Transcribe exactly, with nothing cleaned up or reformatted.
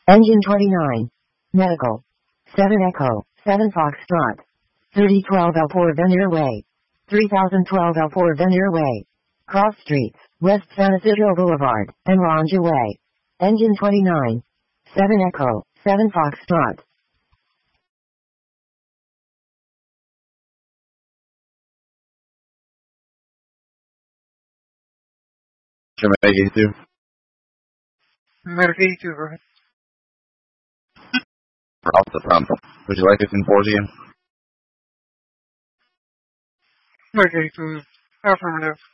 Engine twenty-nine. Medical. seven Echo, seven Foxtrot. thirty twelve L four Venier Way. three thousand twelve L four Venier Way. Cross Streets, West San Isidro Boulevard, and Ronja Way. Engine twenty-nine. seven Echo, seven Foxtrot. Jamaica eighty-two. America eighty-two, go ahead. Ralph the Pronto. Would you like it in Fortean? America eighty-two, affirmative.